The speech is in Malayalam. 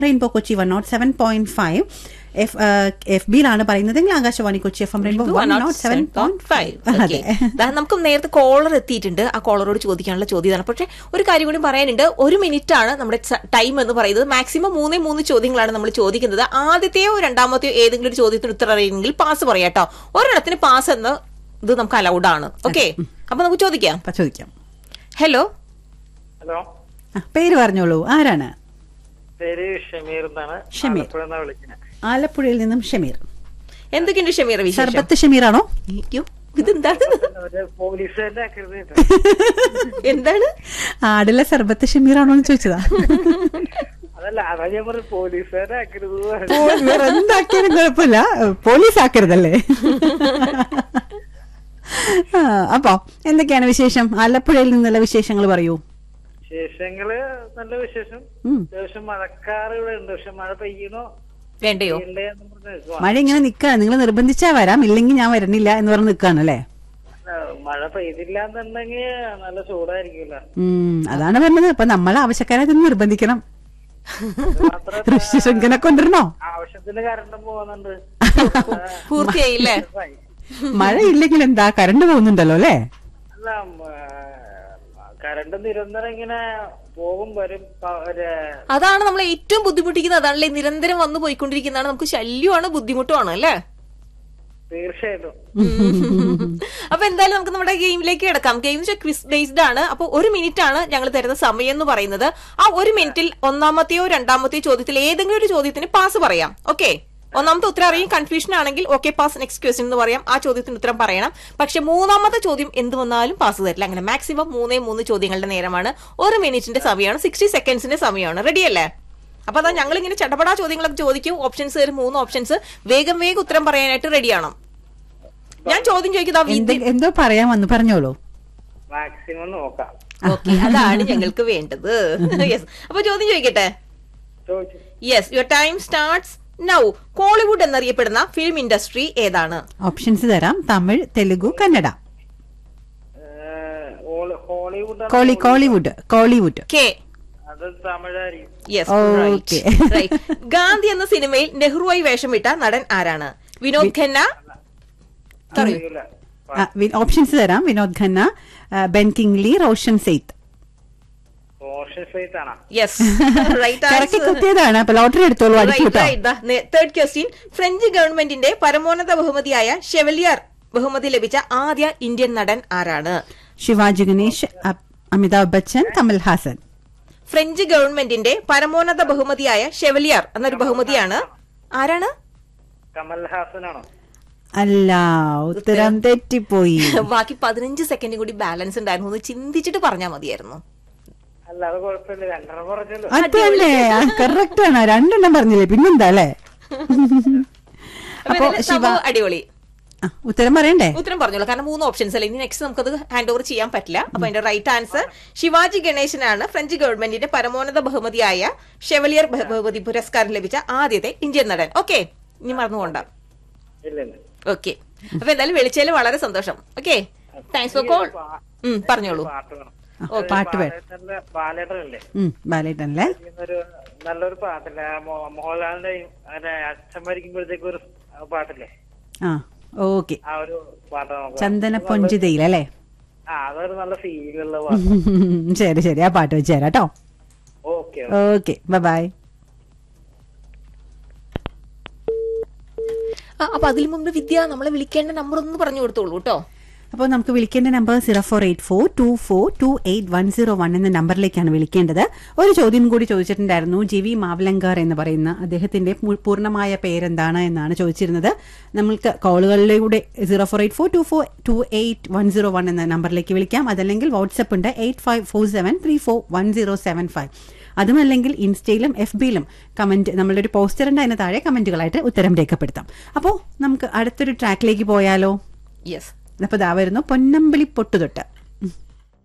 റെയിൻബോ കൊച്ചി 107.5. എഫ് ബിയിലാണ് പറയുന്നതെങ്കിൽ ആകാശവാണി കൊച്ചി FM റെയിൻബോ 107.5. നമുക്ക് നേരത്തെ കോളർ എത്തിയിട്ടുണ്ട്. ആ കോളറോട് ചോദിക്കാനുള്ള ചോദ്യമാണ്. പക്ഷെ ഒരു കാര്യം കൂടി പറയാനുണ്ട്. 1 മിനിറ്റ് ആണ് നമ്മുടെ ടൈം എന്ന് പറയുന്നത്. മാക്സിമം 3 ചോദ്യങ്ങളാണ് നമ്മൾ ചോദിക്കുന്നത്. ആദ്യത്തെയോ രണ്ടാമത്തെയോ ഏതെങ്കിലും ഒരു ചോദ്യത്തിന് ഉത്തരം അറിയുമെങ്കിൽ പാസ് പറയാട്ടോ. ഒരെണ്ണത്തിന് പാസ് എന്ന് ഇത് നമുക്ക് അലൗഡ് ആണ്. ഓക്കെ, അപ്പൊ നമുക്ക് ചോദിക്കാം. ഹലോ, പേര് പറഞ്ഞോളൂ. ആരാണ്? പേര് ഷമീർ എന്നാണ്. ആലപ്പുഴയിൽ നിന്നും ഷമീർ. എന്തൊക്കെയുണ്ട് ഷമീർ വിശേഷം? സർബത്ത് ഷമീറാണോ? ഇതെന്താണ്? എന്താണ് ആടിലെ സർബത്ത് ഷമീറാണോ എന്ന് ചോദിച്ചതാ. എന്താക്കിയാലും കുഴപ്പമില്ല, പോലീസ് ആക്കരുതല്ലേ. അപ്പൊ എന്തൊക്കെയാണ് വിശേഷം? ആലപ്പുഴയിൽ നിന്നുള്ള വിശേഷങ്ങൾ പറയൂ. വിശേഷങ്ങള് നല്ല വിശേഷം. അത്യാവശ്യം മഴക്കാറ് ഇവിടെ ഉണ്ട്. പക്ഷെ മഴ പെയ്യണോ വേണ്ടയോ? മഴ ഇങ്ങനെ നിക്കാണ്. നിങ്ങൾ നിർബന്ധിച്ചാ വരാം, ഇല്ലെങ്കിൽ ഞാൻ വരണില്ല എന്ന് പറഞ്ഞ് നിക്കാണല്ലേ. മഴ പെയ്തില്ല എന്നുണ്ടെങ്കിൽ നല്ല ചൂടായിരിക്കില്ല. അതാണ് പറഞ്ഞത്. അപ്പൊ നമ്മൾ ആവശ്യക്കാരെ നിർബന്ധിക്കണം. ഋഷിശൃംഖനെ കൊണ്ടിരണോ? ആവശ്യത്തിന് കറണ്ട് പോകുന്നുണ്ട്. പൂർത്തിയായില്ലേ? മഴ ഇല്ലെങ്കിൽ എന്താ, കറണ്ട് പോകുന്നുണ്ടല്ലോ അല്ലേ? അല്ല, കറണ്ട് നിരന്തരം ഇങ്ങനെ പോകും വരും. അതാണ് നമ്മളെ ഏറ്റവും ബുദ്ധിമുട്ടിക്കുന്നത്. അതാണല്ലേ, നിരന്തരം വന്നു പോയിക്കൊണ്ടിരിക്കുന്നതാണ് നമുക്ക് ശല്യമാണ്, ബുദ്ധിമുട്ടുമാണ് അല്ലേ? തീർച്ചയായിട്ടും. അപ്പൊ എന്തായാലും നമുക്ക് നമ്മുടെ ഗെയിമിലേക്ക് കിടക്കാം. ഗെയിം ക്വിസ് ബേസ്ഡ് ആണ്. അപ്പൊ 1 മിനിറ്റ് ആണ് ഞങ്ങൾ തരുന്ന സമയം എന്ന് പറയുന്നത്. ആ 1 മിനിറ്റിൽ ഒന്നാമത്തെയോ രണ്ടാമത്തെയോ ചോദ്യത്തിൽ ഏതെങ്കിലും ഒരു ചോദ്യത്തിന് പാസ് പറയാം. ഓക്കെ, ഒന്നാമത്തെ ഉത്തരം അറിയും. കൺഫ്യൂഷൻ ആണെങ്കിൽ ഓക്കെ പാസ്, നെക്സ്റ്റ് ക്വസ്റ്റ്യൻ എന്ന് പറയാം. ആ ചോദ്യത്തിന് ഉത്തരം പറയണം. പക്ഷെ 3ാമത്തെ ചോദ്യം എന്ത് വന്നാലും പാസ് തരില്ല. അങ്ങനെ മാക്സിമം 3 ചോദ്യങ്ങളുടെ നേരമാണ്. 1 മിനിറ്റിന്റെ സമയമാണ്, 60 സെക്കൻഡ്സിന്റെ സമയമാണ്. റെഡി അല്ലേ? അപ്പൊ അതാ ഞങ്ങൾ ഇങ്ങനെ ചടപടാ ചോദ്യങ്ങളൊക്കെ ചോദിക്കും. ഓപ്ഷൻസ് തരും, 3 ഓപ്ഷൻസ്. വേഗം ഉത്തരം പറയാനായിട്ട് റെഡിയാണോ? ഞാൻ ചോദ്യം ചോദിക്കുന്നത് എന്തോ പറയാൻ വന്നു, പറഞ്ഞോളൂ. മാക്സിമം നോക്കാം. ഓക്കെ, അതാണ് ഞങ്ങൾക്ക് വേണ്ടത്. യെസ്, അപ്പൊ ചോദ്യം ചോദിക്കട്ടെ? Yes, your time starts now. Kollywood എന്നറിയപ്പെടുന്ന ഫിലിം ഇൻഡസ്ട്രി ഏതാണ്? ഓപ്ഷൻസ് തരാം. തമിഴ്, തെലുഗു, കന്നഡ. കോളിവുഡ്. കെ. തമിഴായിരിക്കും. ഗാന്ധി എന്ന സിനിമയിൽ നെഹ്റുവായി വേഷമിട്ട നടൻ ആരാണ്? വിനോദ് ഖന്ന. ഓപ്ഷൻസ് തരാം. Vinod Khanna, Ben kingly, Roshan സെയ്ത്ത്. കുത്തിയതാണ്. Lottery എടുത്തോളൂ. Third question. ഫ്രഞ്ച് ഗവൺമെന്റിന്റെ പരമോന്നത ബഹുമതിയായ ഷെവലിയർ ബഹുമതി ലഭിച്ച ആദ്യ ഇന്ത്യൻ നടൻ ആരാണ്? ശിവാജി ഗണേഷ്, അമിതാഭ് ബച്ചൻ, കമൽഹാസൻ. ഫ്രഞ്ച് ഗവൺമെന്റിന്റെ പരമോന്നത ബഹുമതിയായ ഷെവലിയർ എന്നൊരു ബഹുമതിയാണ്. ആരാണ്? കമൽഹാസനാണോ? അല്ല, ഉത്തരം തെറ്റിപ്പോയി. ബാക്കി 15 സെക്കൻഡ് കൂടി ബാലൻസ് ഉണ്ടായിരുന്നു. ഒന്ന് ചിന്തിച്ചിട്ട് പറഞ്ഞാൽ മതിയായിരുന്നു. അതല്ലേ, കറക്റ്റ് ആണ്. 2 പറഞ്ഞില്ലേ, പിന്നെന്താ അല്ലേ? അപ്പൊ അടിപൊളി. ഉത്തരം പറയണ്ടേ? ഉത്തരം പറഞ്ഞോളൂ, കാരണം 3 ഓപ്ഷൻസ് അല്ലേ. ഇനി നെക്സ്റ്റ് നമുക്കത് ഹാൻഡ് ഓവർ ചെയ്യാൻ പറ്റില്ല. അപ്പൊ അതിന്റെ റൈറ്റ് ആൻസർ ശിവാജി ഗണേശനാണ്. ഫ്രഞ്ച് ഗവൺമെന്റിന്റെ പരമോന്നത ബഹുമതിയായ ഷെവലിയർ ബഹുമതി പുരസ്കാരം ലഭിച്ച ആദ്യത്തെ ഇന്ത്യൻ നടൻ. ഓക്കെ, ഇനി മറന്നുകൊണ്ട. ഓക്കെ, അപ്പൊ എന്തായാലും വിളിച്ചതിൽ വളരെ സന്തോഷം. Okay, thanks for call. പറഞ്ഞോളൂ. പാട്ട് ബാലേട്ടനല്ലേ? നല്ലൊരു പാട്ടല്ലേ, മോഹൻലാലിന്റെയും അച്ഛൻ മരിക്കുമ്പോഴത്തേക്ക് ഒരു പാട്ടല്ലേ? ഓക്കെ, ചന്ദന പൊഞ്ചിതയിലല്ലേ? അതൊരു നല്ല ഫീലുള്ള പാട്ട്. ശരി, ആ പാട്ട് വെച്ച് തരാം കേട്ടോ. Okay, by. അപ്പൊ അതിൽ മുമ്പ് വിദ്യ നമ്മളെ വിളിക്കേണ്ട നമ്പർ ഒന്ന് പറഞ്ഞു കൊടുത്തോളൂ കേട്ടോ. അപ്പോൾ നമുക്ക് വിളിക്കേണ്ട നമ്പർ 0484242810 എന്ന നമ്പറിലേക്കാണ് വിളിക്കേണ്ടത്. ഒരു ചോദ്യം കൂടി ചോദിച്ചിട്ടുണ്ടായിരുന്നു. JV മാവലങ്കർ എന്ന് പറയുന്ന അദ്ദേഹത്തിന്റെ പൂർണ്ണമായ പേരെന്താണ് എന്നാണ് ചോദിച്ചിരുന്നത്. നമ്മൾക്ക് കോളുകളിലൂടെ 0484242810 എന്ന നമ്പറിലേക്ക് വിളിക്കാം. അതല്ലെങ്കിൽ വാട്സപ്പ് ഉണ്ട് 8547341075. അതുമല്ലെങ്കിൽ ഇൻസ്റ്റയിലും FBയിലും കമന്റ്, നമ്മളുടെ ഒരു പോസ്റ്റർ ഉണ്ട്, അതിന് താഴെ കമന്റുകളായിട്ട് ഉത്തരം രേഖപ്പെടുത്താം. അപ്പോൾ നമുക്ക് അടുത്തൊരു ട്രാക്കിലേക്ക് പോയാലോ? യെസ്. അപ്പൊ ദാ വരുന്നു പൊന്നമ്പലി പൊട്ടുതൊട്ട്.